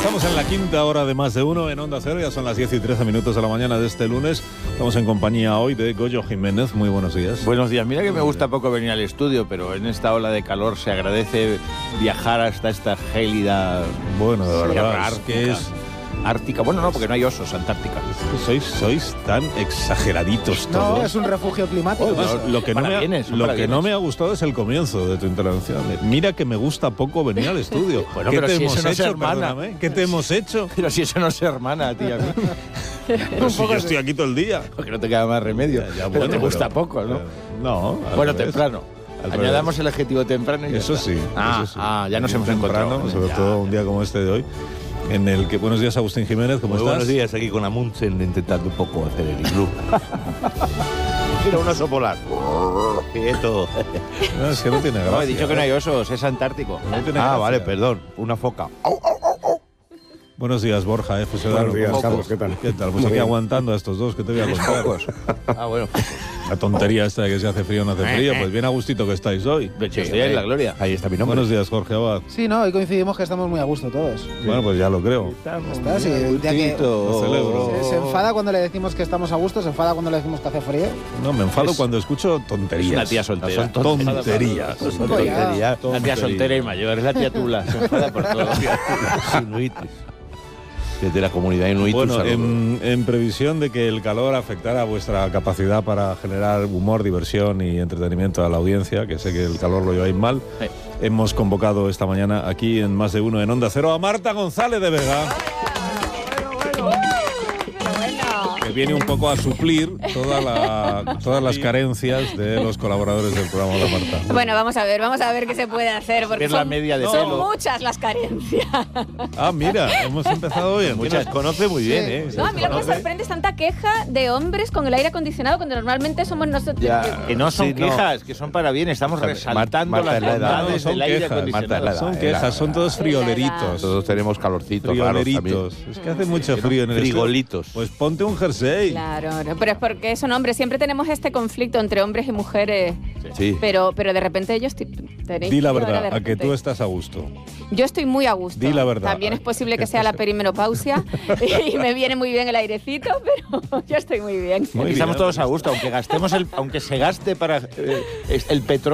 Estamos en la quinta hora de Más de Uno en Onda Cero, ya son las 10 y 13 minutos de la mañana de este lunes. Estamos en compañía hoy de Goyo Jiménez. Muy buenos días. Buenos días. Mira que me gusta poco venir al estudio, pero en esta ola de calor se agradece viajar hasta esta gélida... Bueno, de verdad, es que es... Ártica. Bueno, no, porque no hay osos, Antártica. Sois tan exageraditos todos. No, es un refugio climático. Además, lo que no me ha gustado es el comienzo de tu intervención. Mira que me gusta poco venir al estudio. Bueno, ¿Qué pero te si hemos eso no hecho, se hermana. perdóname? ¿Qué te hemos hecho? Pero si eso no se hermana a ti, a mí. Pero si yo estoy aquí todo el día. Porque no te queda más remedio. Ya, pero bueno, te gusta poco, ¿no? No. Bueno, revés. temprano. Añadamos el adjetivo temprano y Eso sí. ya nos hemos temprano, encontrado. sobre todo un día como este de hoy, en el que... Buenos días, Agustín Jiménez, ¿cómo Muy estás? buenos días, aquí con Amundsen intentando un poco hacer el iglú. Mira, un oso polar. Quieto. No, es que no tiene gracia. No, he dicho que no hay osos, es antártico. No tiene gracia. Vale, perdón. Una foca. Buenos días, Borja, Buenos fusilado. días, ¿Cómo Carlos, estás? ¿qué tal? ¿Qué tal? Pues Muy aquí bien. aguantando a estos dos, que te voy a contar. Bueno. La tontería esta de que se hace frío o no hace frío, pues bien a gustito que estáis hoy. Estoy en la gloria. Ahí está mi nombre. Buenos días, Jorge Abad. Sí, no, hoy coincidimos que estamos muy a gusto todos. Bueno, pues ya lo creo. Está, sí, el día que Lo celebro. se enfada cuando le decimos que estamos a gusto, se enfada cuando le decimos que hace frío. No, me enfado cuando escucho tonterías. Es una tía soltera. Son tonterías. Son tonterías. La tía soltera y mayor, es la tía Tula. Se enfada por todo. Inuitis. Desde la comunidad inuit. Bueno, en previsión de que el calor afectara vuestra capacidad para generar humor, diversión y entretenimiento a la audiencia, que sé que el calor lo lleváis mal, hemos convocado esta mañana aquí en Más de Uno en Onda Cero a Marta González de Vega. Que viene un poco a suplir todas las carencias de los colaboradores del programa. Hola, Marta. Bueno, vamos a ver qué se puede hacer, porque Es la son, media de son pelo. muchas las carencias. Ah, mira, hemos empezado bien. Muchas conoce muy bien, ¿eh? No, a mí lo que me sorprende es tanta queja de hombres con el aire acondicionado, cuando normalmente somos nosotros. Que no son Sí, no. quejas, que son para bien. Estamos resaltando Marta las es la edad. bondades No, son del aire quejas, acondicionado. Marta es la edad. Son quejas, son todos frioleritos. Todos tenemos calorcitos raros también. Frioleritos. Es que hace mucho frío en el Frigolitos. estudio. Pues ponte un jersey. Claro, pero es porque son hombres. Siempre tenemos este conflicto entre hombres y mujeres. Sí. Pero de repente ellos tenéis. Di la ahora de verdad, a que repente. tú estás a gusto. Yo estoy muy a gusto. Di la verdad. También es posible que sea la perimenopausia y me viene muy bien el airecito, pero yo estoy muy bien. Muy Aquí estamos bien. todos a gusto, aunque se gaste para el petróleo.